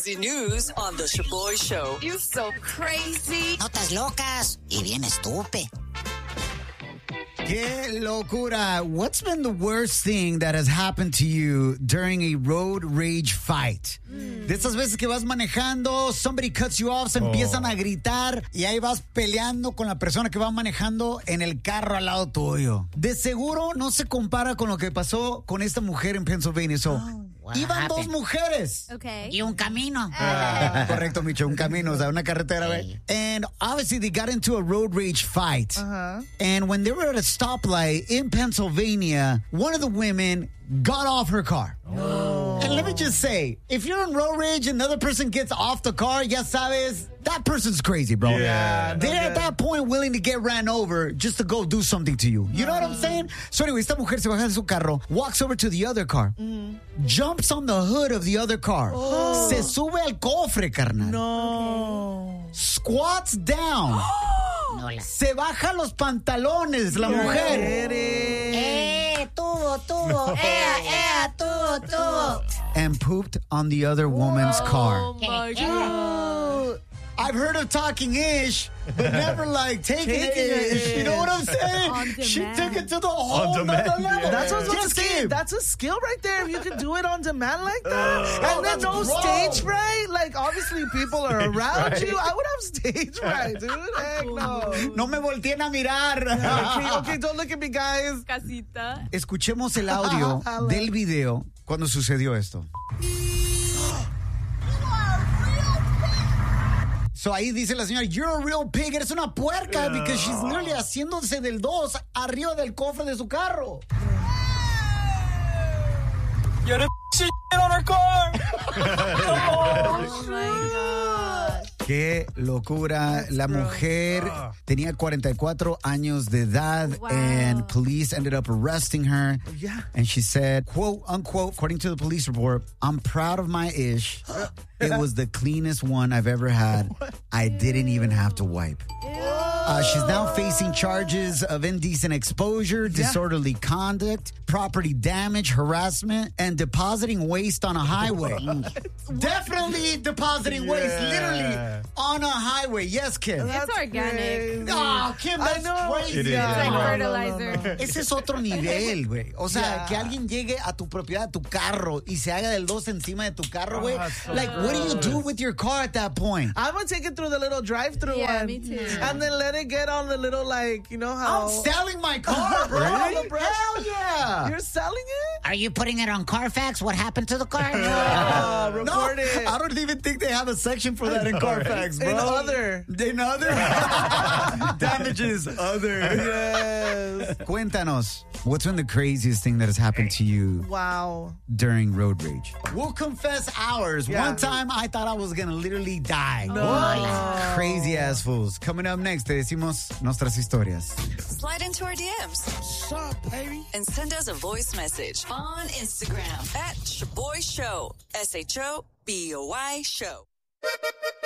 crazy news on The Shaboy Show. You're so crazy. Notas locas y bien estúpido. ¡Qué locura! What's been the worst thing that has happened to you during a road rage fight? De esas veces que vas manejando, somebody cuts you off, se empiezan a gritar y ahí vas peleando con la persona que va manejando en el carro al lado tuyo. De seguro no se compara con lo que pasó con esta mujer en Pennsylvania. Iban dos mujeres. Okay. Y un camino. Correcto, Micho, un camino, o sea, una carretera. Sí. And obviously they got into a road rage fight. And when they were at a stoplight in Pennsylvania, one of the women got off her car. No. And let me just say, if you're in road rage and another person gets off the car, ya sabes, that person's crazy, bro. Yeah, They're at that point willing to get ran over just to go do something to you. You know what I'm saying? So anyway, esta mujer se baja de su carro, walks over to the other car, jumps on the hood of the other car, se sube al cofre, carnal. No. Squats down. Se baja los pantalones, la mujer. Tuvo. tuvo. And pooped on the other woman's car. Oh my God. I've heard of talking ish, but never like taking ish. You know what I'm saying? On She demand. took it to the whole On demand, nother level. yeah. That's what I was about to Yes, say. Gabe. That's a skill right there. If you can do it on demand like that. And then that's no wrong. stage fright. Like, obviously, people are around you. I would have stage fright, dude. Heck no. No me volteen a mirar. Okay, don't look at me, guys. Casita. Escuchemos el audio del video cuando sucedió esto. So ahí dice la señora, you're a real pig, eres una puerca, because she's literally haciéndose del dos arriba del cofre de su carro. You're the shit on her car. Oh my God. Qué locura. La mujer tenía 44 años de edad, Wow. and police ended up arresting her. Yeah. And she said, quote, unquote, according to the police report, I'm proud of my ish. It was the cleanest one I've ever had. I didn't even have to wipe. She's now facing charges of indecent exposure, disorderly conduct, property damage, harassment, and depositing waste on a highway. Definitely depositing waste, literally on a highway. Yes, Kim. It's organic. Oh, Kim, that's crazy. It is. It's like No, fertilizer. Ese es otro nivel, güey. O sea, que alguien llegue a tu propiedad, a tu carro, y se haga del dos encima de tu carro, güey. Like, what do you do with your car at that point? I'm going to take it through the little drive-through Yeah, one. me too. And then let it get on the little, like, you know how... I'm selling my car, bro. Really? Hell yeah. You're selling it? Are you putting it on Carfax? What happened to the car? Record it. I don't even think they have a section for that in Carfax, bro. In other. In other? Damages other. Yes. Cuéntanos, what's been the craziest thing that has happened to you Wow. during road rage? We'll confess ours. Yeah. One time I thought I was going to literally die. No. Crazy ass fools. Coming up next, te decimos nuestras historias. Slide into our DMs. What's up, baby? And send us a voice message on Instagram at Shaboy Show. SHOBOY Show.